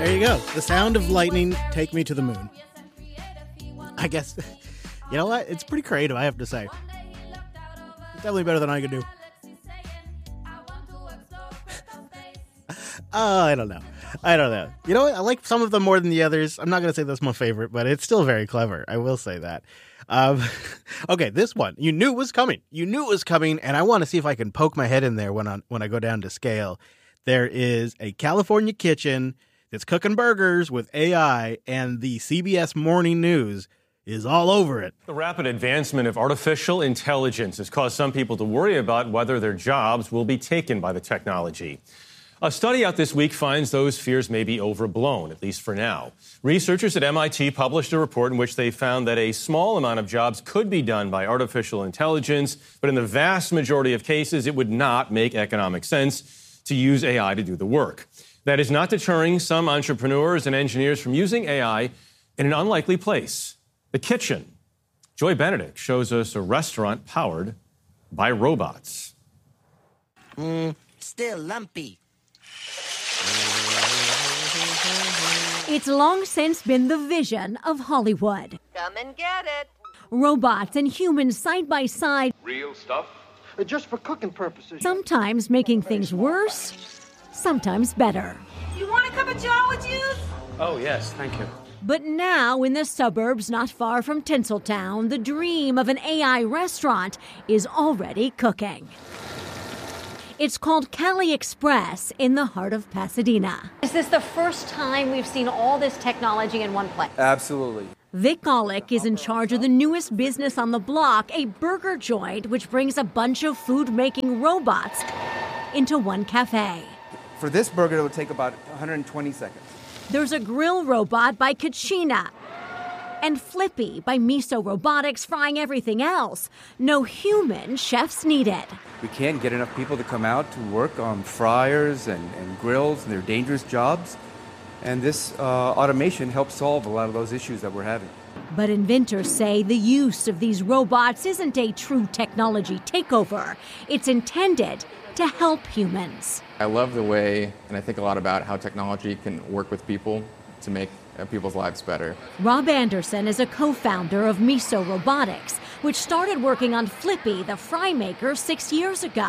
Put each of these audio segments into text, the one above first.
There you go. The sound of lightning, take me to the moon. I guess, you know what? It's pretty creative, I have to say. It's definitely better than I could do. I don't know. You know what? I like some of them more than the others. I'm not going to say that's my favorite, but it's still very clever. I will say that. Okay, this one. You knew it was coming. And I want to see if I can poke my head in there when I go down to scale. There is a California kitchen that's cooking burgers with AI, and the CBS Morning News is all over it. The rapid advancement of artificial intelligence has caused some people to worry about whether their jobs will be taken by the technology. A study out this week finds those fears may be overblown, at least for now. Researchers at MIT published a report in which they found that a small amount of jobs could be done by artificial intelligence, but in the vast majority of cases, it would not make economic sense to use AI to do the work. That is not deterring some entrepreneurs and engineers from using AI in an unlikely place, the kitchen. Joy Benedict shows us a restaurant powered by robots. Still lumpy. It's long since been the vision of Hollywood. Come and get it. Robots and humans side by side. Real stuff? Just for cooking purposes. Sometimes making things worse, sometimes better. You want a cup of Java juice? Oh, yes, thank you. But now, in the suburbs not far from Tinseltown, the dream of an AI restaurant is already cooking. It's called Cali Express in the heart of Pasadena. Is this the first time we've seen all this technology in one place? Absolutely. Vic Golick is in charge of the newest business on the block, a burger joint which brings a bunch of food-making robots into one cafe. For this burger, it would take about 120 seconds. There's a grill robot by Kachina and Flippy by Miso Robotics frying everything else. No human chefs needed. We can't get enough people to come out to work on fryers and grills and their dangerous jobs. And this automation helps solve a lot of those issues that we're having. But inventors say the use of these robots isn't a true technology takeover. It's intended to help humans. I love the way, and I think a lot about how technology can work with people to make people's lives better. Rob Anderson is a co-founder of Miso Robotics, which started working on Flippy, the fry maker, 6 years ago.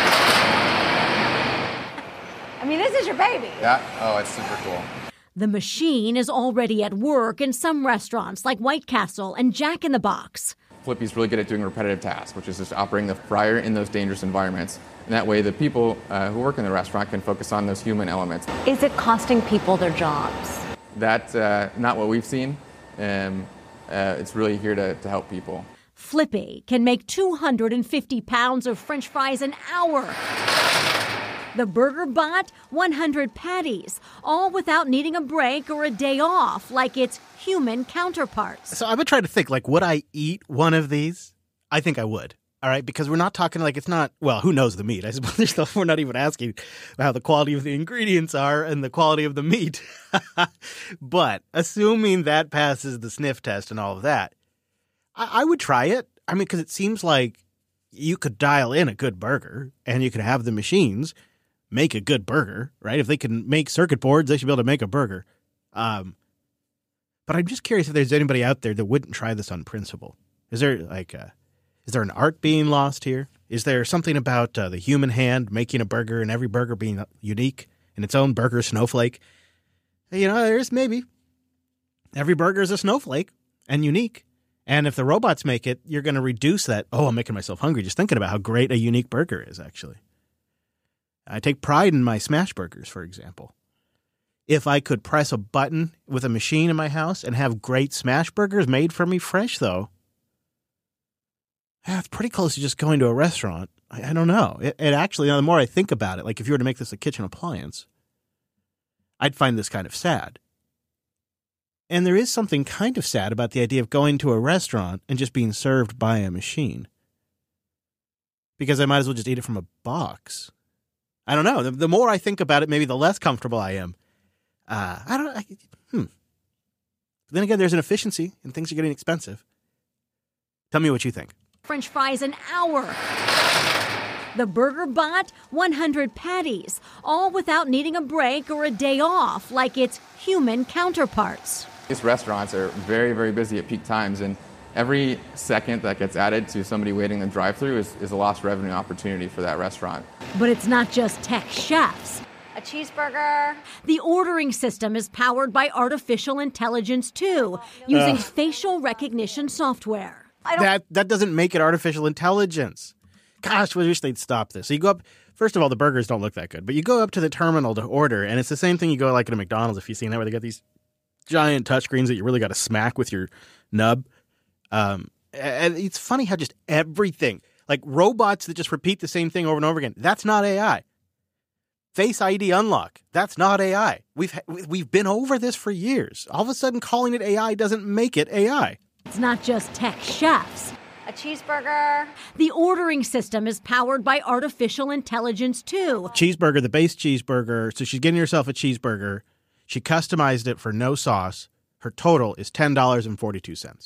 I mean, this is your baby. Yeah? Oh, it's super cool. The machine is already at work in some restaurants like White Castle and Jack in the Box. Flippy's really good at doing repetitive tasks, which is just operating the fryer in those dangerous environments. And that way the people who work in the restaurant can focus on those human elements. Is it costing people their jobs? That's not what we've seen. It's really here to help people. Flippy can make 250 pounds of French fries an hour. The Burger Bot, 100 patties, all without needing a break or a day off like its human counterparts. So I've been trying to think, like, would I eat one of these? I think I would. All right, because we're not talking like it's not, well, who knows the meat? I suppose there's stuff we're not even asking how the quality of the ingredients are and the quality of the meat. But assuming that passes the sniff test and all of that, I would try it. I mean, because it seems like you could dial in a good burger and you could have the machines make a good burger, right? If they can make circuit boards, they should be able to make a burger. But I'm just curious if there's anybody out there that wouldn't try this on principle. Is there is there an art being lost here? Is there something about the human hand making a burger and every burger being unique in its own burger snowflake? You know, there's maybe. Every burger is a snowflake and unique. And if the robots make it, you're going to reduce that. Oh, I'm making myself hungry just thinking about how great a unique burger is, actually. I take pride in my smash burgers, for example. If I could press a button with a machine in my house and have great smash burgers made for me fresh, though, it's pretty close to just going to a restaurant. I don't know. It actually, the more I think about it, like if you were to make this a kitchen appliance, I'd find this kind of sad. And there is something kind of sad about the idea of going to a restaurant and just being served by a machine. Because I might as well just eat it from a box. I don't know. The more I think about it, maybe the less comfortable I am. Then again, there's an efficiency and things are getting expensive. Tell me what you think. French fries an hour. The Burger Bot, 100 patties, all without needing a break or a day off like its human counterparts. These restaurants are very, very busy at peak times, and every second that gets added to somebody waiting in the drive-thru is a lost revenue opportunity for that restaurant. But it's not just tech chefs. A cheeseburger. The ordering system is powered by artificial intelligence, too, using facial recognition software. That doesn't make it artificial intelligence. Gosh, we wish they'd stop this. So you go up, first of all, the burgers don't look that good, but you go up to the terminal to order, and it's the same thing you go like at a McDonald's, if you've seen that, where they got these giant touchscreens that you really got to smack with your nub. And it's funny how just everything, like robots that just repeat the same thing over and over again, that's not AI. Face ID unlock, that's not AI. We've been over this for years. All of a sudden, calling it AI doesn't make it AI. It's not just tech chefs. A cheeseburger. The ordering system is powered by artificial intelligence, too. Cheeseburger, the base cheeseburger. So she's getting herself a cheeseburger. She customized it for no sauce. Her total is $10.42.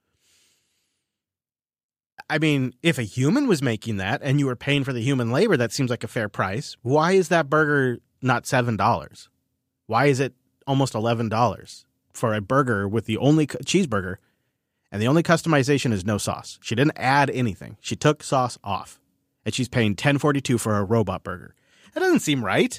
I mean, if a human was making that and you were paying for the human labor, that seems like a fair price. Why is that burger not $7? Why is it almost $11 for a burger with the only cheeseburger, and the only customization is no sauce? She didn't add anything. She took sauce off, and she's paying $10.42 for a robot burger. That doesn't seem right.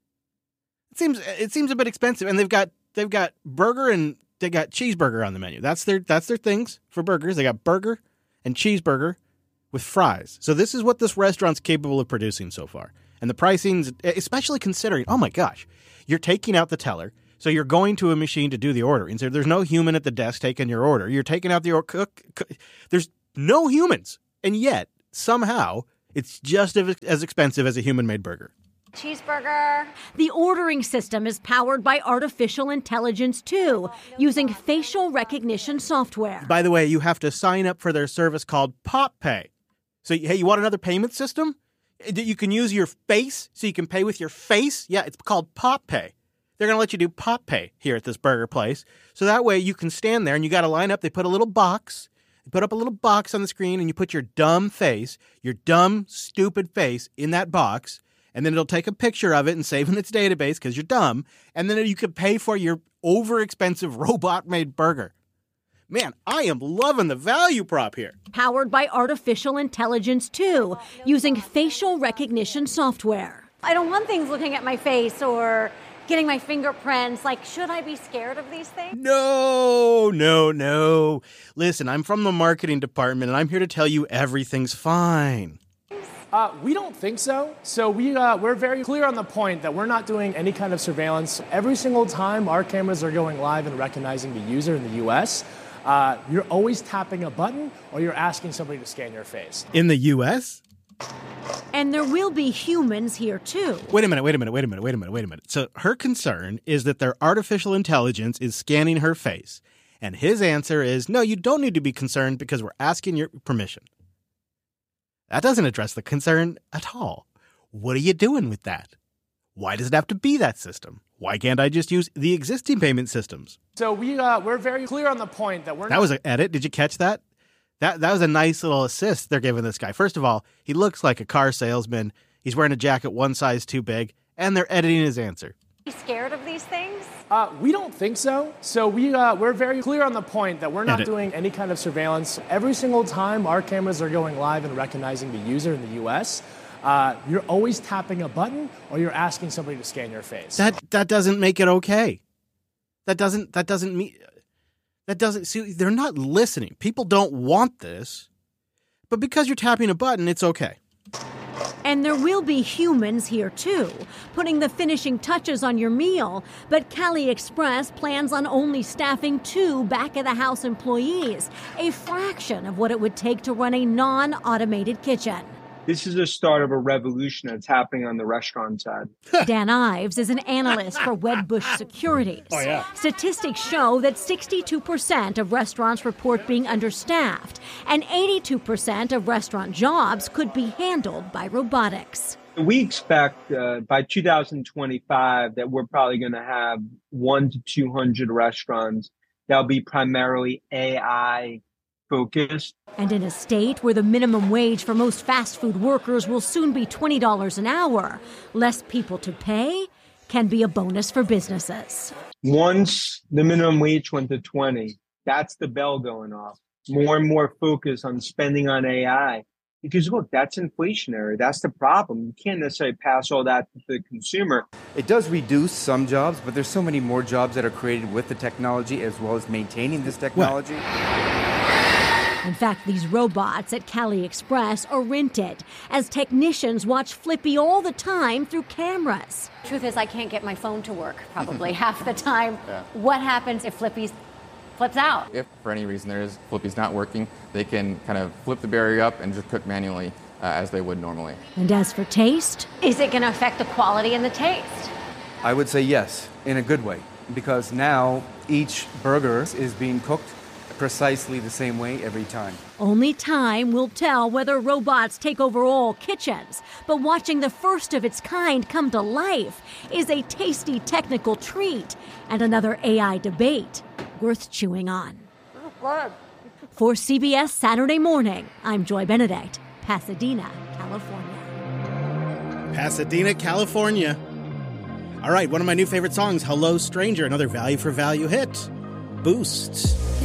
It seems a bit expensive, and they've got burger and they got cheeseburger on the menu. That's their things for burgers. They got burger and cheeseburger with fries. So this is what this restaurant's capable of producing so far. And the pricing's, especially considering, oh my gosh, you're taking out the teller, so you're going to a machine to do the ordering. So there's no human at the desk taking your order. You're taking out the cook. There's no humans. And yet, somehow, it's just as expensive as a human-made burger. Cheeseburger. The ordering system is powered by artificial intelligence, too, using facial recognition software. By the way, you have to sign up for their service called Pop Pay. So, hey, you want another payment system? You can use your face, so you can pay with your face? Yeah, it's called Pop Pay. They're going to let you do Pop Pay here at this burger place. So that way you can stand there and you got to line up. They put a little box. They put up a little box on the screen and you put your dumb face, your dumb, stupid face in that box. And then it'll take a picture of it and save in its database because you're dumb. And then you can pay for your over-expensive robot-made burger. Man, I am loving the value prop here. Powered by artificial intelligence, too, using facial recognition software. I don't want things looking at my face or getting my fingerprints. Like, should I be scared of these things? No. Listen, I'm from the marketing department, and I'm here to tell you everything's fine. We don't think so. So we're very clear on the point that we're not doing any kind of surveillance. Every single time our cameras are going live and recognizing the user in the U.S., you're always tapping a button or you're asking somebody to scan your face. In the U.S.? And there will be humans here, too. Wait a minute. So her concern is that their artificial intelligence is scanning her face. And his answer is, no, you don't need to be concerned because we're asking your permission. That doesn't address the concern at all. What are you doing with that? Why does it have to be that system? Why can't I just use the existing payment systems? So we're very clear on the point that That was an edit. Did you catch that? That was a nice little assist they're giving this guy. First of all, he looks like a car salesman. He's wearing a jacket one size too big, and they're editing his answer. Are you scared of these things? We don't think so. So we're very clear on the point that we're not doing any kind of surveillance. Every single time our cameras are going live and recognizing the user in the U.S., you're always tapping a button or you're asking somebody to scan your face. That doesn't make it okay. See, they're not listening. People don't want this. But because you're tapping a button, it's okay. And there will be humans here, too, putting the finishing touches on your meal. But Cali Express plans on only staffing 2 back-of-the-house employees, a fraction of what it would take to run a non-automated kitchen. This is the start of a revolution that's happening on the restaurant side. Dan Ives is an analyst for Wedbush Securities. Oh, yeah. Statistics show that 62% of restaurants report being understaffed, and 82% of restaurant jobs could be handled by robotics. We expect by 2025 that we're probably going to have 100 to 200 restaurants that'll be primarily AI focused. And in a state where the minimum wage for most fast food workers will soon be $20 an hour, less people to pay can be a bonus for businesses. Once the minimum wage went to 20, that's the bell going off. More and more focus on spending on AI. Because look, that's inflationary. That's the problem. You can't necessarily pass all that to the consumer. It does reduce some jobs, but there's so many more jobs that are created with the technology as well as maintaining this technology. In fact, these robots at Cali Express are rented as technicians watch Flippy all the time through cameras. Truth is, I can't get my phone to work probably half the time. Yeah. What happens if Flippy flips out? If for any reason Flippy's not working, they can kind of flip the barrier up and just cook manually as they would normally. And as for taste? Is it going to affect the quality and the taste? I would say yes, in a good way, because now each burger is being cooked precisely the same way every time. Only time will tell whether robots take over all kitchens. But watching the first of its kind come to life is a tasty technical treat and another AI debate worth chewing on. For CBS Saturday Morning, I'm Joy Benedict, Pasadena, California. Pasadena, California. All right, one of my new favorite songs, Hello Stranger, another value for value hit. Boost.